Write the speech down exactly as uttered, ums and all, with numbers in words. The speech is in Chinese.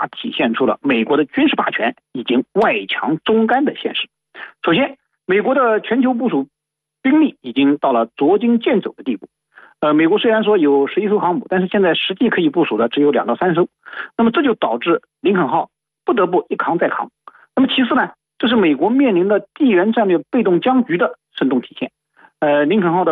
大体现出了美国的军事霸权已经外强中干的现实。首先，美国的全球部署兵力已经到了捉襟见肘的地步。呃，美国虽然说有十一艘航母，但是现在实际可以部署的只有两到三艘。那么这就导致林肯号不得不一扛再扛。那么其次呢，这是美国面临的地缘战略被动僵局的生动体现。呃，林肯号的